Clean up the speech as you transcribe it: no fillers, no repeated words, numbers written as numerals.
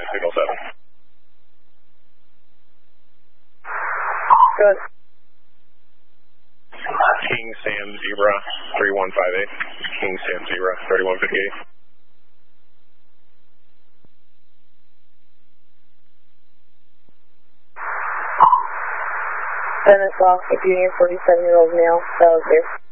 signal 7. Good. King Sam Zebra 3158. King Sam Zebra 3158. Dennis off, Union 47-year-old male, that was there.